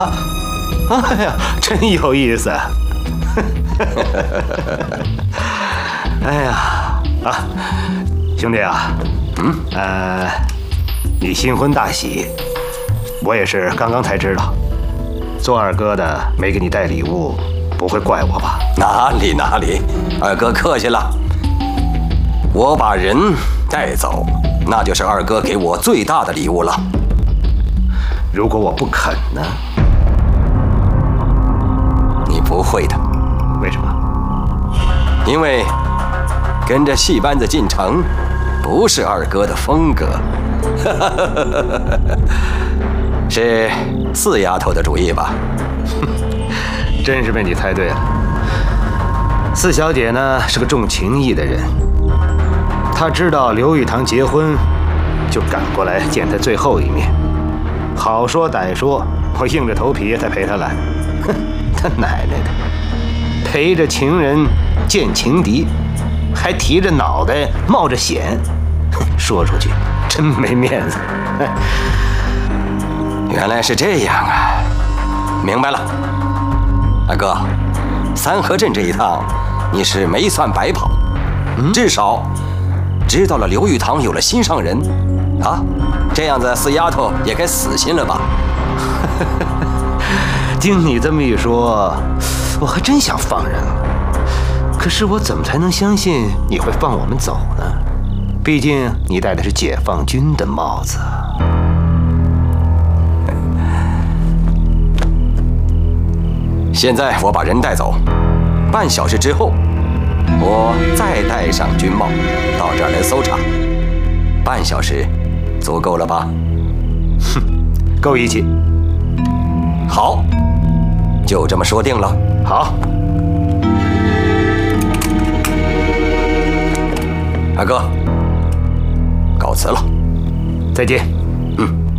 哎呀，真有意思。哎呀，兄弟啊，你新婚大喜，我也是刚刚才知道。做二哥的没给你带礼物，不会怪我吧？ 哪里，二哥客气了。我把人带走，那就是二哥给我最大的礼物了。 如果我不肯呢？ 你不会的。 为什么？ 因为跟着戏班子进城，不是二哥的风格。是四丫头的主意吧？ 真是被你猜对了。四小姐呢是个重情义的人，她知道刘玉堂结婚，就赶过来见他最后一面。好说歹说，我硬着头皮才陪她来。哼，他奶奶的，陪着情人见情敌，还提着脑袋冒着险，说出去真没面子。 原来是这样啊，明白了。二哥，三河镇这一趟你是没算白跑，至少知道了刘玉堂有了心上人啊，这样子四丫头也该死心了吧？ 听你这么一说，我还真想放人了。可是我怎么才能相信你会放我们走呢？毕竟你戴的是解放军的帽子。 现在我把人带走，半小时之后，我再戴上军帽到这儿来搜查。半小时，足够了吧？ 哼，够义气。 好，就这么说定了。 好， 二哥，告辞了。 再见。